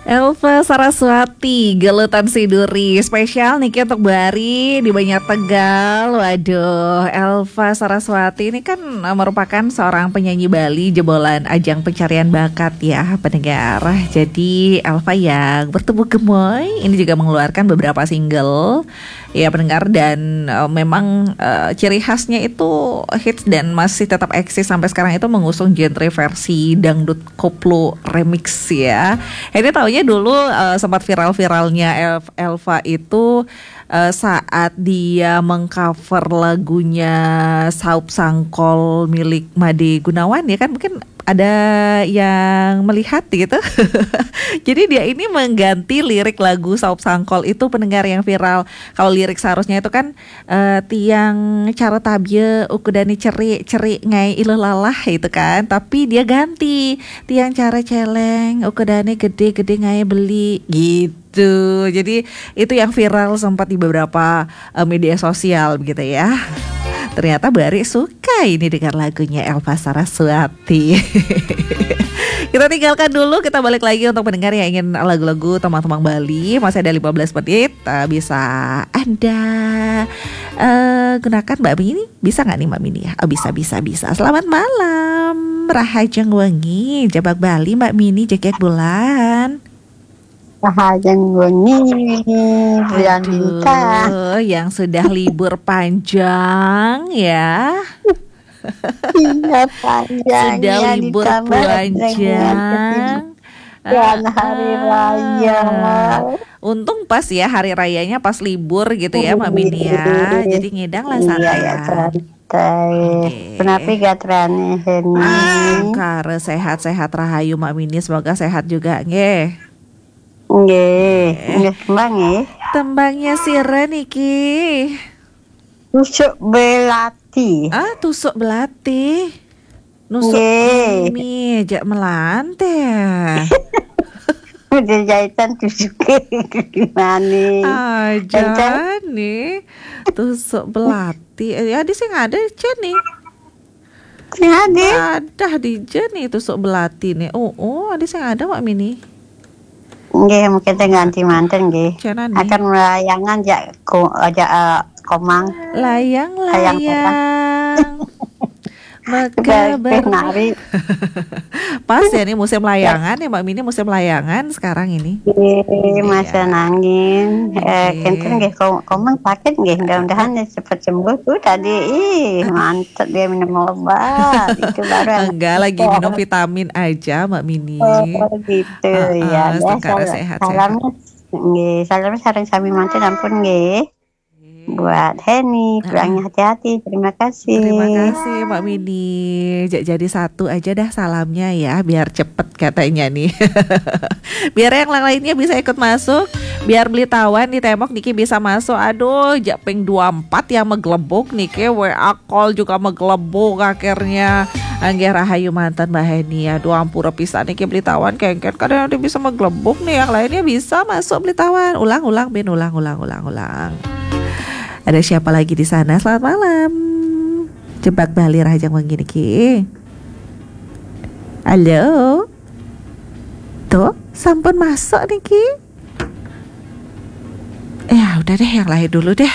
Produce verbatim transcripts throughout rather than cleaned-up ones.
Elva Saraswati, Gelutan Siduri, spesial nih Ki untuk Bari di Banjar Tegal. Waduh, Elva Saraswati ini kan eh, merupakan seorang penyanyi Bali jebolan ajang pencarian bakat ya pendengar. Jadi Elva yang bertubuh gemoy ini juga mengeluarkan beberapa single ya pendengar, dan eh, memang eh, ciri khasnya itu hits dan masih tetap eksis sampai sekarang, itu mengusung genre versi dangdut koplo remix ya. Ini taunya dulu eh, sempat viral-viralnya Elv- Elva itu eh, saat dia mengcover lagunya Saup Sangkol milik Made Gunawan ya kan, mungkin ada yang melihat gitu. Jadi dia ini mengganti lirik lagu Saup Sangkol itu pendengar yang viral. Kalau lirik seharusnya itu kan eh, tiang cara tabye ukudani ceri ceri ngai iluh lalah itu kan, tapi dia ganti tiang cara celeng ukudani gede gede ngai beli gitu. Jadi itu yang viral sempat di beberapa eh, media sosial begitu ya. Ternyata Bari suka ini dengan lagunya Elva Saraswati. Kita tinggalkan dulu, kita balik lagi untuk pendengar yang ingin lagu-lagu Tomang-Tomang Bali. Masih ada lima belas menit, uh, bisa Anda uh, gunakan Mbak Mini. Bisa gak nih Mbak Mini ya? Oh, bisa, bisa, bisa. Selamat malam Rahajeng Wengi, Jabak Bali Mbak Mini, Jekek Bulan. Rahajeng Wengi, bulan bintang. Aduh, yang sudah libur panjang ya. Iya panjang Sudah ya, libur ditambah panjang. dan hari raya. Untung pas ya hari rayanya pas libur gitu ya Mbak Mini ya. Jadi ngedang lah santai. Iya ya santai. Kenapa gak terane Heni? Kare sehat-sehat rahayu Mbak Mini, semoga sehat juga nggih. Nggih, nggih tembang nggih. Tembangnya Sira niki. Tusuk belati. Ah, tusuk belati. Nusuk Nggih. mie jak melante. Udah jahitan tusuk gimana? Aja nih tusuk belati. Eh, ya di sini ada Jen nih. Ada. Ada di Jen nih tusuk belati nih. Oh, oh, ada sing ada Mbak Mini. Nggih, mungkin teh ganti manten nggih. Jangan nih. Akan melayangan jak ko aja uh, komang. Layang Layang layang. Kebaik Mekabar. nari. Pas ya nih musim layangan ya Mbak Mini, musim layangan sekarang ini. Nggih, masa nangin. Eh, Oke. kenten nggih ko- komang sakit nggih. Mudah-mudahan dia cepat sembuh tuh tadi. Ih, mantep dia minum obat. Itu baru. Enggak, lagi minum vitamin aja Mbak Mini. Oh, gitu Uh-uh, ya. sekarang Sal- sehat-sehat. Salamnya nggih, salamnya sareng sami manten ampun nggih. Buat Heni, pulangnya hati-hati. Terima kasih. Terima kasih Mbak Mini. J- Jadi satu aja dah salamnya ya, biar cepet katanya nih. Biar yang lainnya bisa ikut masuk. Biar beli tawan di tembok Niki bisa masuk. Aduh, Japeng dua puluh empat yang megelebuk Niki, W A call juga megelebuk akhirnya. Angger Rahayu mantan Mbak Heni ya, dua ampura pisan Niki beli tawan kengken. Kadang ada bisa megelebuk nih, yang lainnya bisa masuk beli tawan. Ulang, ulang, Ben, ulang, ulang, ulang, ulang. Ada siapa lagi di sana? Selamat malam. Jebak Bali Rahajang Wengi niki. Halo. Tuh, sampun masuk niki. Ya udah deh, yang lain dulu deh.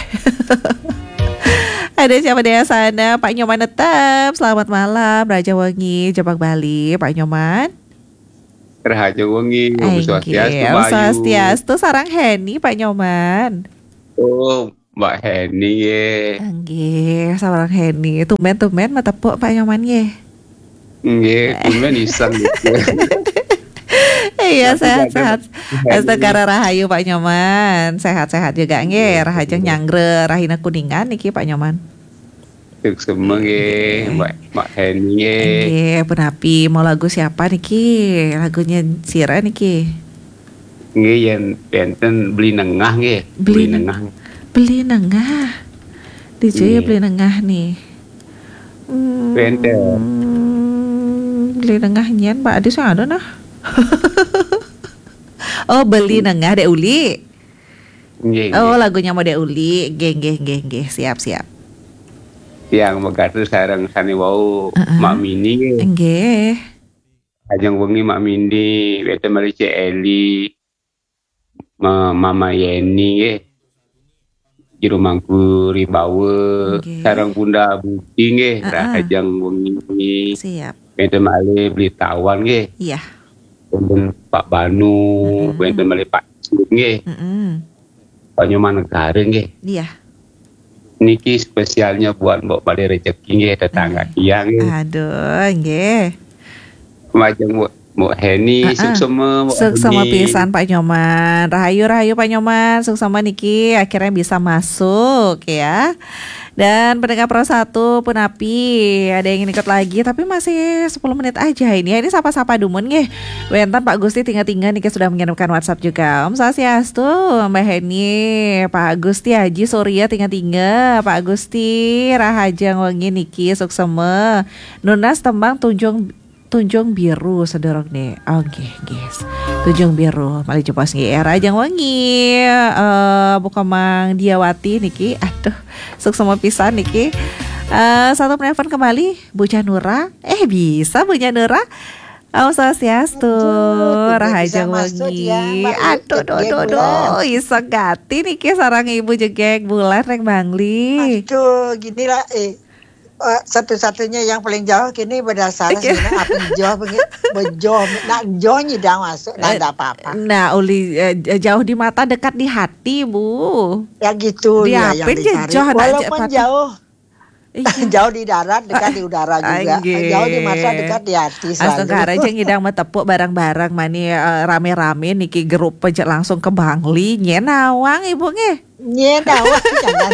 Ada siapa di sana? Pak Nyoman tetap. Selamat malam Raja Wengi, Jebak Bali, Pak Nyoman. Rahajeng Wengi, Om Swastiastu Om Bayu. Swastiastu sarang Heni Pak Nyoman. Oh, Mbak Heni ye. Nggih, sarang Heni. Tumben-tumben mata tepuk Pak Nyoman ye. Nggih, kumen iseng gitu. Iya, Tapi sehat-sehat. ada- Astegara Rahayu Pak Nyoman. Sehat-sehat juga nggih. Rahajeng nyangre Rahina Kuningan niki Pak Nyoman. Tuk semeng ye, Mbak Mbak Heni ye. Nggih, penapi mau lagu siapa niki? Lagunya Sira niki. Nggih yen benten beli nengah nggih. Beli Beli neng- nengah. Beli nengah. D J Iya. beli nengah nih. Hmm, Benten. beli nengah nyen Pak Adis yang ada nah. Oh, beli nengah Dek Uli. Nggih. Oh, nggih. lagunya mau Dek Uli. Geng geng geng geng. Siap siap. Yang megatu sareng sani wau Uh-uh. Mak Mini nggih. Nggih. Ajeng wengi Mak Mindi, bete mari Cik Eli. Ma, Mama Yeni nggih. Di rumahku ribawa, Nggih. sareng Bunda Budi nggih, Heeh. rahajang wengi. Siap. Benten malih beli tawan nggih. Iya. Benten Pak Banu, Mm-mm. benten malih Pak Cuk nggih. Mm-mm. Pak Nyoman Negara nggih. Iya. Niki spesialnya buat mbok balik rezeki nggih tetangga kia nggih. Aduh, nggih. Macam mbok mbok Heni Uh-uh. suksema mbok Suksema Heni. pisan Pak Nyoman. Rahayu rahayu Pak Nyoman, suksema niki akhirnya bisa masuk ya. Dan pendengar Pro satu pun api ada yang ingin ikut lagi tapi masih sepuluh menit aja ini. Ini sapa-sapa dumun nggih. Wentan Pak Gusti tinggal-tinggal niki sudah mengirimkan WhatsApp juga. Om Swastiastu, Mbak Heni, Pak Gusti Haji Surya tinggal-tinggal, Pak Gusti Rahajang wengi niki suksema. Nunas tembang tunjung Tunjung biru sedorong nih. Oke, okay, guys. Tunjung biru. Mali coba ngi era jang wangi. Eh buka Mang Diawati niki. Aduh, suksema pisan niki. Eh satu penelpon kembali Bu Janura. Eh bisa Bu Janura. Om Swastiastu, Rahajang wangi. Aduh, do do do. Iso gati niki sarang Ibu jegek bulan rek Bangli. Aduh, gini lah eh. Uh, satu-satunya yang paling jauh kini berdasarkan Okay. sini apa jauh bejo nak jauh dah masuk nak ada apa-apa Nah, uli eh, jauh di mata dekat di hati, Bu. ya gitu ya yang Diapin dicari jauh anak walaupun aja, jauh Iya. jauh di darat dekat di udara juga Angge. jauh di mata dekat di hati Astaga, selalu aja ngidang metepuk barang-barang mani eh, rame-rame niki grup pejak langsung ke Bangli nyenawang ibu nge. Nye dawa jangan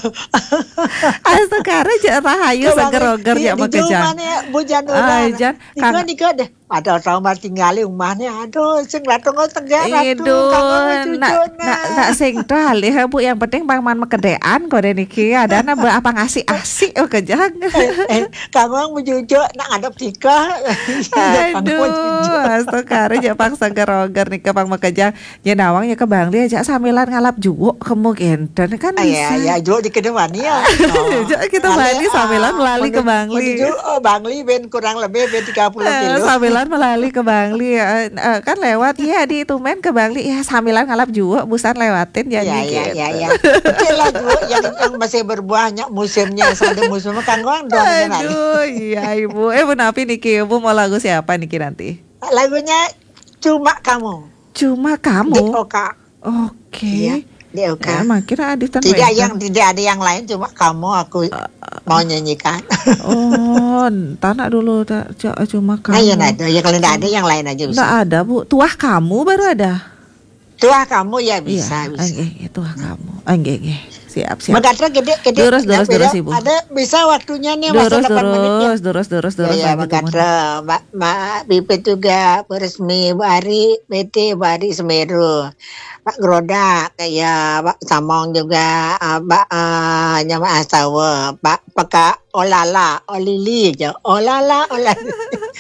Astaga, aja rahayu seger-oger ya di makejang. mana Bu Janura Ajan, Nika Kang- nika deh ada trauma tinggali rumahnya aduh sing ratong tegak ratu Iduh, kangen nak nak nak sing tali Bu yang penting bang man mekedean kok deh niki ada na be apa ngasih asik oh kejang. eh kangen menjujuk nak ngadep tika Aduh, astaga, aja paksa geroger nih ke Bang Makejang. Nyenawang ya ke Bangli aja samilan ngalap juga kemungkinan kan bisa. ya ya jual di kedepan ya Jadi kita balik samilan melalui ke Bangli. menuju oh, Bangli ben kurang lebih ben tiga puluh Eh, kilo Samilan melalui ke Bangli eh, eh, kan lewat ya di Tumen ke Bangli ya samilan ngalap juga busan lewatin jadi ya ya gitu. ya ya betul lah Bu yang yang masih berbuahnya musimnya sampai musimnya kangen dong nanti Aduh, iya Ibu. Eh, Bu Napi niki Ibu mau lagu siapa niki nanti? lagunya cuma kamu Cuma di kamu. Oka Oke. iya di Oka Ya, emang kira Adit tidak yang tidak ada yang lain cuma kamu aku mau nyanyikan Oh, tanah dulu dah, c- cuma kamu. nah ya nah itu. Ya kalau tidak ada yang lain aja bisa Nggak ada Bu, tuah kamu baru ada. tua kamu ya bisa Iya, bisa enggak, enggak, tuah kamu. Enggak, enggak. Siap, siap. Magatra gede gede Durus, durus, Beda- durus, Ibu. ada bisa waktunya nih masa Durus, delapan menit ya durus, durus, durus, durus. ya, ya lagi, Magatra Mbak Mbak Pipit juga resmi Bari P T Bari Semeru Pak Groda kayak Pak Samong juga uh, Pak uh, Nyama Astawa Pak Peka Olala Olili aja Olala Olali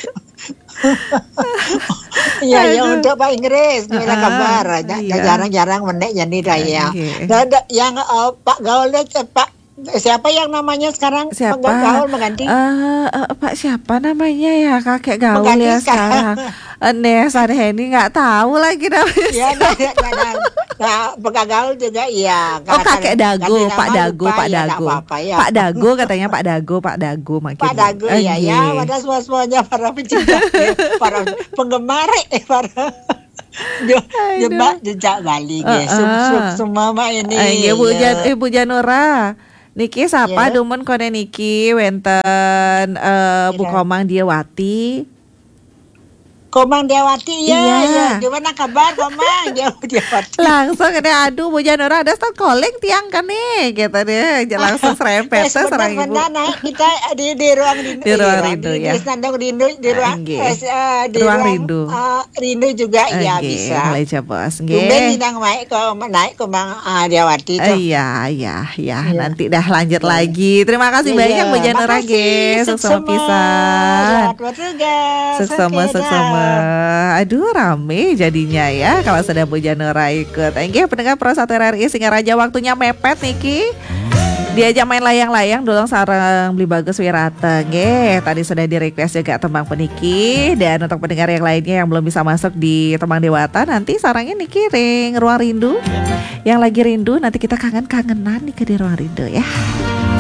ya ya Aduh. untuk Pak Inggris gimana Ah, kabar iya. Ya, jarang-jarang menek jadi raya Oke. Nggak ada yang uh, Pak Gaulnya eh, Pak siapa yang namanya sekarang Siapa? Pak Gaul mengganti Eh, eh, Pak siapa namanya ya kakek gaul Mengganti ya sekarang. sekarang. Nes Arheni nggak tahu lagi namanya. ya nah, nah, nah, nah, Pak Gaul juga iya Oh kakek Dago, ganti Pak nama Dago, lupa, Pak ya, nggak Dago, apa-apa, ya. Pak Dago katanya Pak Dago, Pak Dago makin. Pak Dago Eh, ya ya iya. pada semua-semuanya para pecinta ya, para penggemar eh, para Je- jebak jejak Bali Uh-uh. ya sub sub semua mah ini Eh, Ibu ya. Jan, Ibu Janura. Niki sapa Ya. dumun kode niki wenten eh Bu Iya. Komang Diawati. Komang Diawati ya, Iya. ya. Gimana kabar Komang Diawati? Langsung ada aduh Bu Janura ada stand calling tiang kan nih gitu deh. Aja langsung serempet Yes, teh serang Ibu. benar-benar nah, kita di di ruang rindu Di ruang rindu, di, ya. di Sandong rindu di ruang Angge. eh, eh, di Ruang ruang rindu. eh, rindu juga ya Nggih, bisa. mulai bos Tumben nggih. sidang naik ke naik ke Bang uh, Diawati Eh, tuh. Iya, iya, iya. Iya. Nanti dah lanjut lagi. Terima kasih Iya, banyak Bu Janura makasih. nggih. Suksema Suksema. pisan. Selamat bertugas. Suksema, Oke, suksema. dah. Aduh, rame jadinya ya kalau sudah Bu Janura ikut. Enggih, pendengar Pro satu R R I Singa Raja waktunya mepet niki. Diajak main layang-layang dulu sarang beli bagus wirata nggih. Tadi sudah di request juga Tembang Peniki. Dan untuk pendengar yang lainnya yang belum bisa masuk di Tembang Dewata, nanti sarangnya Niki ring Ruang Rindu. Yang lagi rindu nanti kita kangen-kangenan nih ke di Ruang Rindu ya.